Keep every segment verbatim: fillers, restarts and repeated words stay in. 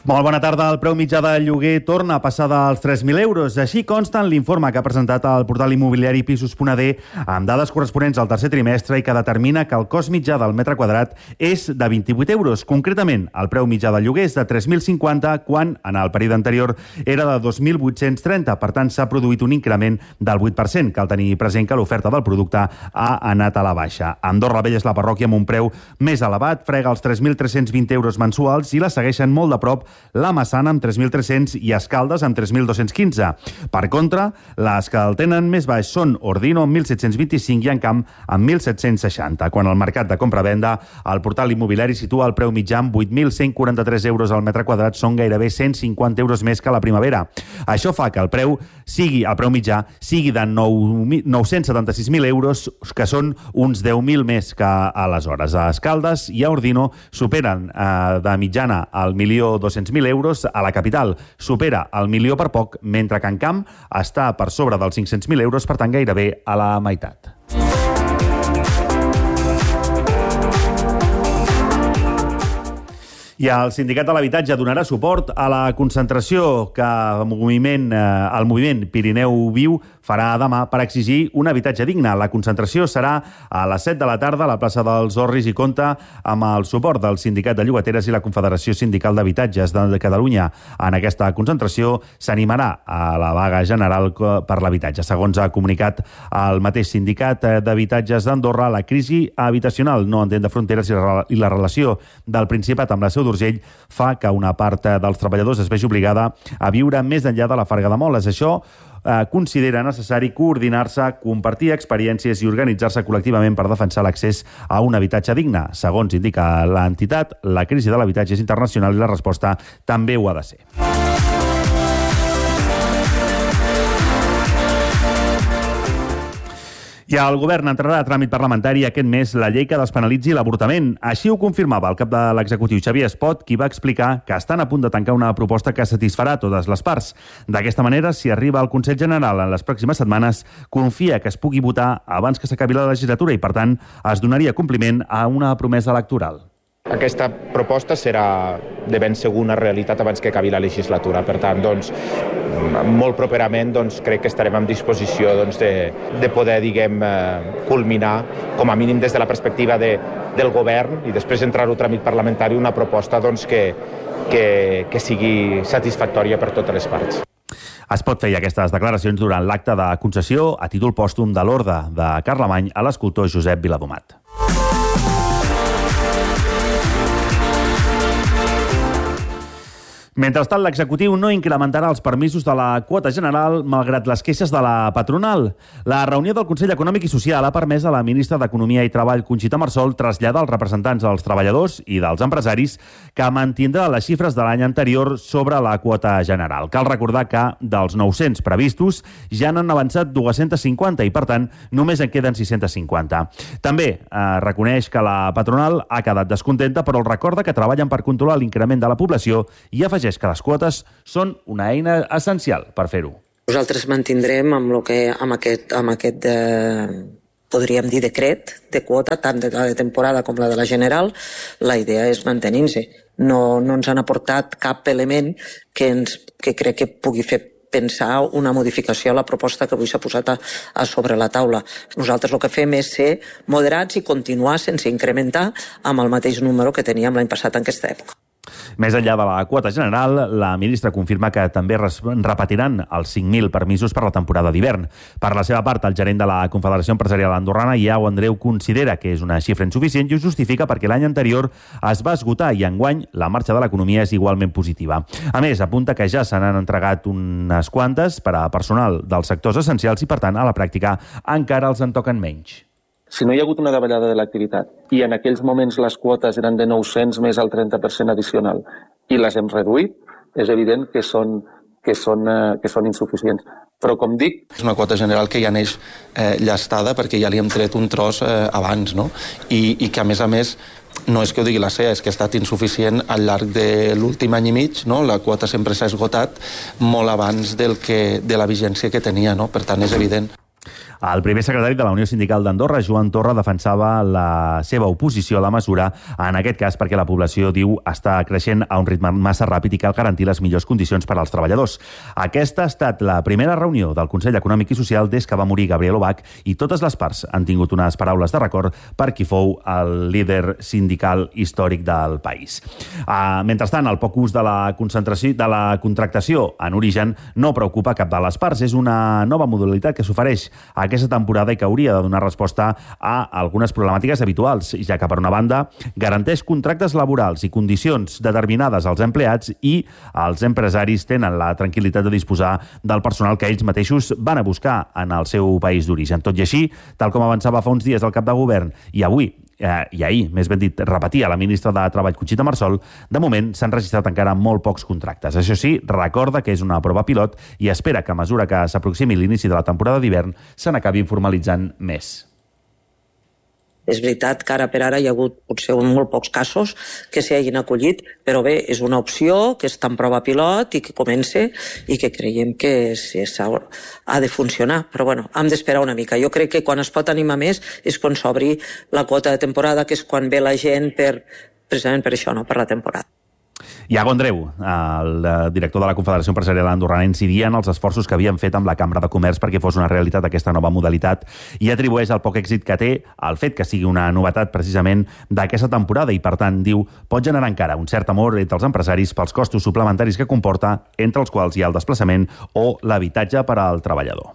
Molt bona tarda. El preu mitjà del lloguer torna a passar dels tres mil euros. Així consta en l'informe que ha presentat el portal immobiliari pisos punt a de amb dades corresponents al tercer trimestre i que determina que el cost mitjà del metre quadrat és de vint-i-vuit euros. Concretament, el preu mitjà del lloguer és de tres mil cinquanta quan en el període anterior era de dos mil vuit-cents trenta. Per tant, s'ha produït un increment del vuit per cent. Cal tenir present que l'oferta del producte ha anat a la baixa. Andorra Vella és la parròquia amb un preu més elevat, frega els tres mil tres-cents vint euros mensuals i la segueixen molt de prop la Massana amb tres mil tres-cents i Escaldes amb tres mil dos-cents quinze. Per contra, les que el tenen més baix són Ordino amb mil set-cents vint-i-cinc i Encamp amb mil set-cents seixanta. Quan el mercat de compra-venda, el portal immobiliari situa el preu mitjà amb vuit mil cent quaranta-tres euros al metre quadrat, són gairebé cent cinquanta euros més que la primavera. Això fa que el preu sigui el preu mitjà sigui de nou-cents setanta-sis mil euros, que són uns deu mil més que aleshores. A Escaldes i a Ordino superen eh, de mitjana el milió dos-cents mil euros, a la capital supera el milió per poc, mentre que Encamp està per sobre dels cinc-cents mil euros, per tant gairebé a la meitat. I el Sindicat de l'Habitatge donarà suport a la concentració que el moviment, eh, el moviment Pirineu Viu farà demà per exigir un habitatge digne. La concentració serà a les set de la tarda a la plaça dels Orris i compta amb el suport del Sindicat de Llogateres i la Confederació Sindical d'Habitatges de Catalunya. En aquesta concentració s'animarà a la vaga general per l'habitatge. Segons ha comunicat el mateix Sindicat d'Habitatges d'Andorra, la crisi habitacional no entén de fronteres i la relació del Principat amb la Seu d'Urgell fa que una part dels treballadors es vegi obligada a viure més enllà de la Farga de Moles. Això eh, considera necessari coordinar-se, compartir experiències i organitzar-se col·lectivament per defensar l'accés a un habitatge digne. Segons indica l'entitat, la crisi de l'habitatge és internacional i la resposta també ho ha de ser. I el govern entrarà a tràmit parlamentari aquest mes la llei que despenalitzi l'avortament. Així ho confirmava el cap de l'executiu Xavier Espot, qui va explicar que estan a punt de tancar una proposta que satisfarà totes les parts. D'aquesta manera, si arriba al Consell General en les pròximes setmanes, confia que es pugui votar abans que s'acabi la legislatura i, per tant, es donaria compliment a una promesa electoral. Aquesta proposta serà de ben segur una realitat abans que acabi la legislatura. Per tant, doncs, molt properament doncs, crec que estarem en disposició doncs, de, de poder, diguem, eh, culminar, com a mínim des de la perspectiva de, del govern, i després entrar-ho a tràmit parlamentari, una proposta doncs, que, que, que sigui satisfactòria per totes les parts. Es pot fer aquestes declaracions durant l'acte de concessió a títol pòstum de l'Orde de Carlemany a l'escultor Josep Viladomat. Mentrestant, l'executiu no incrementarà els permisos de la quota general malgrat les queixes de la patronal. La reunió del Consell Econòmic i Social ha permès a la ministra d'Economia i Treball, Conxita Marsol, traslladar als representants dels treballadors i dels empresaris que mantindrà les xifres de l'any anterior sobre la quota general. Cal recordar que dels nou-cents previstos ja n'han avançat dos-cents cinquanta i, per tant, només en queden sis-cents cinquanta. També eh, reconeix que la patronal ha quedat descontenta, però el recorda que treballen per controlar l'increment de la població i afegeix que les quotes són una eina essencial per fer-ho. Nosaltres mantindrem amb, lo que, amb aquest, amb aquest eh, podríem dir, decret de quota, tant de la de temporada com la de la general. La idea és mantenir-se. No, no ens han aportat cap element que, ens, que crec que pugui fer pensar una modificació a la proposta que avui s'ha posat a, a sobre la taula. Nosaltres el que fem és ser moderats i continuar sense incrementar amb el mateix número que teníem l'any passat en aquesta època. Més enllà de la quota general, la ministra confirma que també repetiran els cinc mil permisos per la temporada d'hivern. Per la seva part, el gerent de la Confederació Empresarial Andorrana, Iau Andreu, considera que és una xifra insuficient i ho justifica perquè l'any anterior es va esgotar i enguany la marxa de l'economia és igualment positiva. A més, apunta que ja se n'han entregat unes quantes per a personal dels sectors essencials i, per tant, a la pràctica encara els en toquen menys. Si no hi ha hagut una davallada de l'activitat i en aquells moments les quotes eren de nou-cents més el trenta per cent addicional i les hem reduït, és evident que són, que són, eh, que són insuficients. Però, com dic, és una quota general que ja neix eh, llastada perquè ja li hem tret un tros eh, abans, no? I, i que, a més a més, no és que ho digui la C E A, és que ha estat insuficient al llarg de l'últim any i mig, no? La quota sempre s'ha esgotat molt abans del que, de la vigència que tenia, no? Per tant, és evident. El primer secretari de la Unió Sindical d'Andorra, Joan Torra, defensava la seva oposició a la mesura, en aquest cas perquè la població, diu, està creixent a un ritme massa ràpid i cal garantir les millors condicions per als treballadors. Aquesta ha estat la primera reunió del Consell Econòmic i Social des que va morir Gabriel Obach i totes les parts han tingut unes paraules de record per qui fou el líder sindical històric del país. Uh, mentrestant, el poc ús de la concentració de la contractació en origen no preocupa cap de les parts. És una nova modalitat que s'ofereix a aquesta temporada i que hauria de donar resposta a algunes problemàtiques habituals, ja que, per una banda, garanteix contractes laborals i condicions determinades als empleats i els empresaris tenen la tranquil·litat de disposar del personal que ells mateixos van a buscar en el seu país d'origen. Tot i així, tal com avançava fa uns dies el cap de govern i avui, eh, i ahir, més ben dit, repetia la ministra de Treball, Conxita Marsol, de moment s'han registrat encara molt pocs contractes. Això sí, recorda que és una prova pilot i espera que a mesura que s'aproximi l'inici de la temporada d'hivern se n'acabin formalitzant més. És veritat que ara per ara hi ha hagut potser molt pocs casos que s'hi hagin acollit, però bé, és una opció que està en prova pilot i que comença i que creiem que sí, ha de funcionar. Però bueno, hem d'esperar una mica. Jo crec que quan es pot animar més és quan s'obri la quota de temporada, que és quan ve la gent per, precisament per això, no? Per la temporada. Iago Andreu, el director de la Confederació Empresarial Andorrana, incidia en els esforços que havien fet amb la Cambra de Comerç perquè fos una realitat aquesta nova modalitat i atribueix el poc èxit que té al fet que sigui una novetat precisament d'aquesta temporada i, per tant, diu, pot generar encara un cert amor entre els empresaris pels costos suplementaris que comporta, entre els quals hi ha el desplaçament o l'habitatge per al treballador.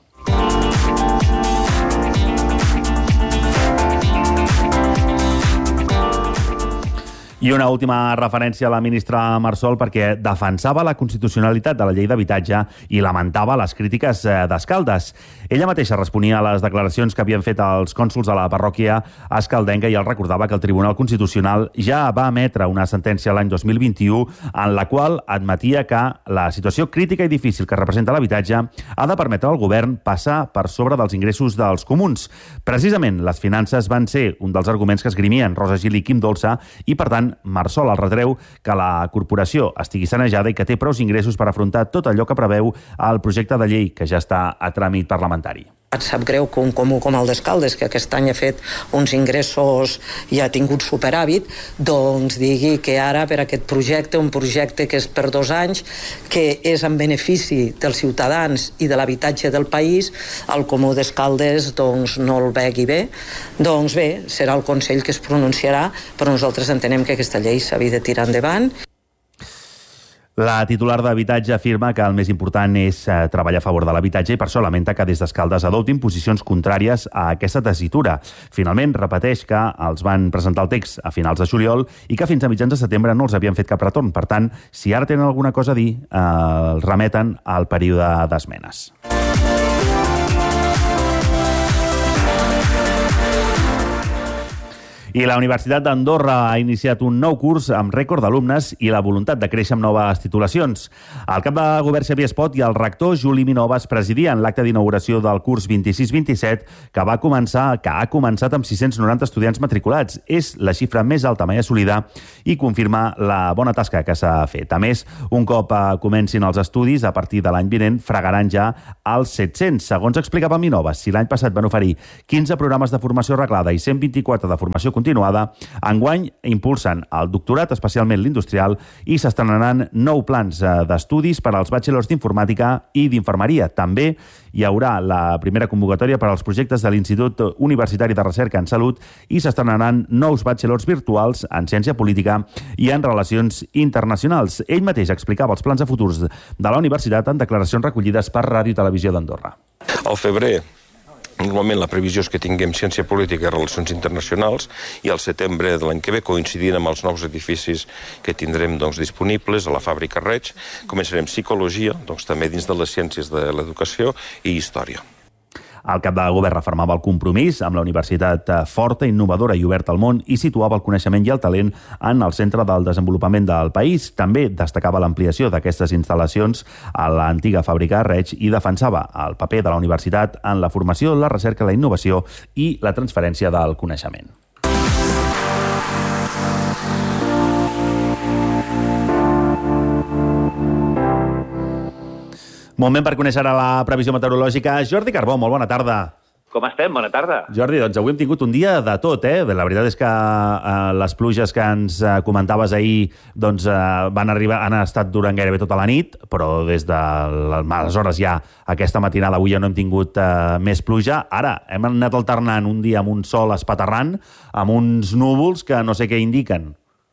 I una última referència a la ministra Marsol perquè defensava la constitucionalitat de la llei d'habitatge i lamentava les crítiques d'Escaldes. Ella mateixa responia a les declaracions que havien fet els cònsols de la parròquia escaldenca i el recordava que el Tribunal Constitucional ja va emetre una sentència l'any dos mil vint-i-u en la qual admetia que la situació crítica i difícil que representa l'habitatge ha de permetre al govern passar per sobre dels ingressos dels comuns. Precisament, les finances van ser un dels arguments que esgrimien Rosa Gil i Quim Dolça i, per tant, Marsol el retreu que la corporació estigui sanejada i que té prous ingressos per afrontar tot allò que preveu el projecte de llei que ja està a tràmit parlamentari. Et sap greu que un comú com el d'Escaldes, que aquest any ha fet uns ingressos i ha tingut superàvit, doncs digui que ara per aquest projecte, un projecte que és per dos anys, que és en benefici dels ciutadans i de l'habitatge del país, el comú d'Escaldes doncs, no el vegui bé. Doncs bé, serà el Consell que es pronunciarà, però nosaltres entenem que aquesta llei s'havia de tirar endavant. La titular d'Habitatge afirma que el més important és eh, treballar a favor de l'habitatge i per això lamenta que des d'Escaldes adoptin posicions contràries a aquesta tessitura. Finalment, repeteix que els van presentar el text a finals de juliol i que fins a mitjans de setembre no els havien fet cap retorn. Per tant, si ara tenen alguna cosa a dir, eh, els remeten al període d'esmenes. I la Universitat d'Andorra ha iniciat un nou curs amb rècord d'alumnes i la voluntat de créixer amb noves titulacions. El cap de govern Xavier Espot i el rector Juli Minoves presidien l'acte d'inauguració del curs vint-i-sis vint-i-set que va començar que ha començat amb sis-cents noranta estudiants matriculats. És la xifra més alta mai assolida i confirma la bona tasca que s'ha fet. A més, un cop comencin els estudis, a partir de l'any vinent fregaran ja els set-cents. Segons explicava Minoves, si l'any passat van oferir quinze programes de formació reglada i cent vint-i-quatre de formació continuada, continuada, enguany impulsen el doctorat, especialment l'industrial, i s'estrenaran nou plans d'estudis per als bachelors d'informàtica i d'infermeria. També hi haurà la primera convocatòria per als projectes de l'Institut Universitari de Recerca en Salut i s'estrenaran nous bachelors virtuals en ciència política i en relacions internacionals. Ell mateix explicava els plans de futurs de la universitat en declaracions recollides per Ràdio i Televisió d'Andorra. Al febrer, normalment la previsió és que tinguem ciència política i relacions internacionals i al setembre de l'any que ve, coincidint amb els nous edificis que tindrem doncs, disponibles a la fàbrica Reig, començarem psicologia, doncs, també dins de les ciències de l'educació i història. El cap de govern refermava el compromís amb la universitat forta, innovadora i oberta al món i situava el coneixement i el talent en el centre del desenvolupament del país. També destacava l'ampliació d'aquestes instal·lacions a l'antiga fàbrica Reig i defensava el paper de la universitat en la formació, la recerca, la innovació i la transferència del coneixement. Moment per conèixer ara la previsió meteorològica. Jordi Carbó, molt bona tarda. Com estem? Bona tarda. Jordi, doncs avui hem tingut un dia de tot, eh? La veritat és que eh, les pluges que ens eh, comentaves ahir doncs, eh, van arribar, han estat durant gairebé tota la nit, però des de aleshores ja aquesta matinada avui ja no hem tingut eh, més pluja. Ara hem anat alternant un dia amb un sol espaterrant, amb uns núvols que no sé què indiquen.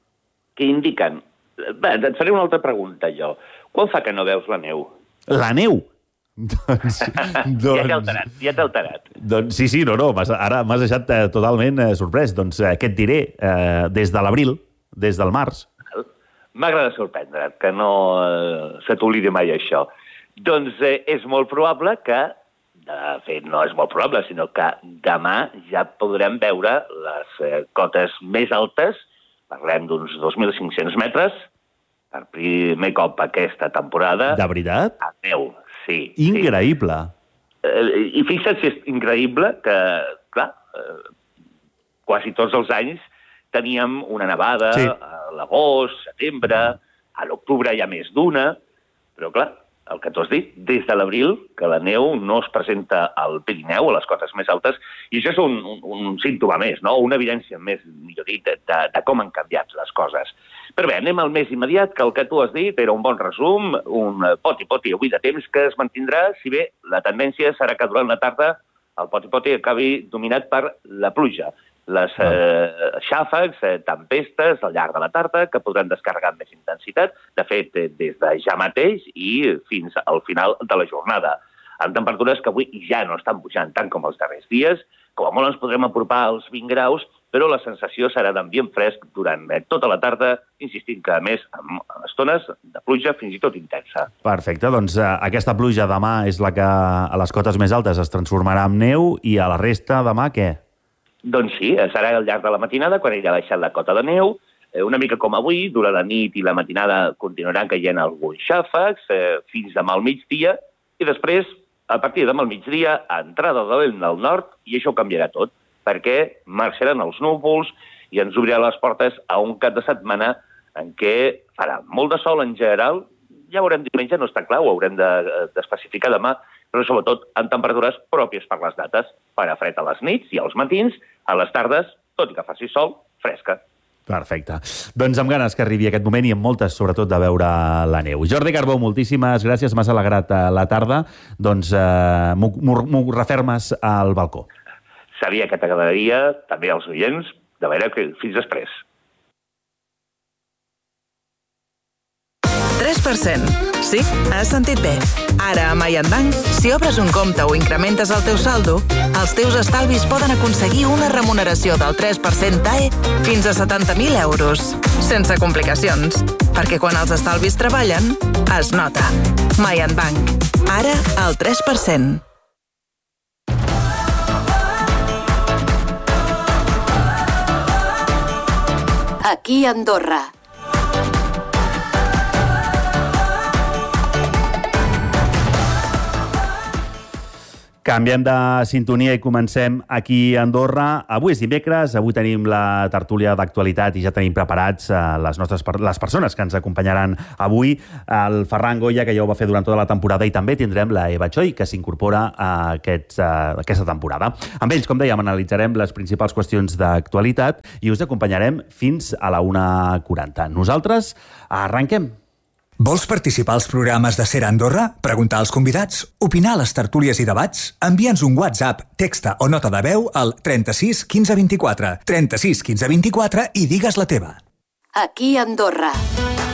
Què indiquen? Bé, et faré una altra pregunta, jo. Quan fa que no veus la neu? La neu? doncs, doncs... Ja t'he alterat, ja t'he alterat. Doncs sí, sí, no, no, ara m'has deixat eh, totalment eh, sorprès. Doncs eh, què et diré? Eh, des de l'abril, des del març. M'agrada sorprendre't, que no eh, se t'oblidi mai això. Doncs eh, és molt probable que, de fet no és molt probable, sinó que demà ja podrem veure les eh, cotes més altes, parlem d'uns dos mil cinc-cents metres, per primer cop aquesta temporada. De veritat? A neu, sí. Increïble. Sí. Eh, I fixa't si és increïble que, clar, eh, quasi tots els anys teníem una nevada sí. a l'agost, setembre, a l'octubre hi ha més d'una, però clar, el que tu has dit, des de l'abril, que la neu no es presenta al Pirineu, a les cotes més altes, i això és un, un, un símptoma més, no? Una evidència més, millor dit, de, de, de com han canviat les coses. Però bé, anem al més immediat, que el que tu has dit era un bon resum, un poti-poti avui de temps que es mantindrà, si bé la tendència serà que durant la tarda el poti-poti acabi dominat per la pluja. Les eh, xàfecs, eh, tempestes al llarg de la tarda que podran descarregar amb més intensitat, de fet, eh, des de ja mateix i fins al final de la jornada. Amb temperatures que avui ja no estan pujant tant com els darrers dies, com a molt ens podrem apropar als vint graus, però la sensació serà d'ambient fresc durant eh, tota la tarda, insistint que, a més, amb estones de pluja fins i tot intensa. Perfecte, doncs eh, aquesta pluja demà és la que a les cotes més altes es transformarà en neu i a la resta demà què? Doncs sí, serà al llarg de la matinada, quan anirà baixant la cota de neu, eh, una mica com avui, durant la nit i la matinada continuaran caient alguns xàfecs, eh, fins demà al migdia, i després, a partir de demà al migdia, entrada de vent del nord, i això ho canviarà tot, perquè marxaran els núvols i ens obrirà les portes a un cap de setmana en què farà molt de sol en general, ja veurem diumenge, no està clar, ho haurem d'especificar de, demà, però sobretot en temperatures pròpies per les dates, farà fred a les nits i als matins, a les tardes, tot i que faci sol, fresca. Perfecte. Doncs amb ganes que arribi aquest moment i amb moltes, sobretot, de veure la neu. Jordi Carbó, moltíssimes gràcies, m'has alegrat la tarda. Doncs eh, m'ho refermes al balcó. Sabia que t'agradaria, també als oients, de veure que fins després. tres per cent. Sí, has sentit bé. Ara, a Mai en Banc, si obres un compte o incrementes el teu saldo, els teus estalvis poden aconseguir una remuneració del tres per cent T A E fins a setanta mil euros. Sense complicacions. Perquè quan els estalvis treballen, es nota. Mai en Banc. Ara, al tres per cent. Aquí a Andorra. Canviem de sintonia i comencem aquí a Andorra. Avui és dimecres, avui tenim la tertúlia d'actualitat i ja tenim preparats les nostres les persones que ens acompanyaran avui. El Ferran Goya, que ja ho va fer durant tota la temporada, i també tindrem la Eva Choi, que s'incorpora a, aquest, a aquesta temporada. Amb ells, com dèiem, analitzarem les principals qüestions d'actualitat i us acompanyarem fins a la una quaranta. Nosaltres arrenquem. Vols participar als programes de Ser Andorra? Preguntar als convidats? Opinar a les tertúlies i debats? Envia'ns un WhatsApp, texta o nota de veu al trenta-sis quinze vint-i-quatre, trenta-sis quinze vint-i-quatre i digues la teva. Aquí a Andorra.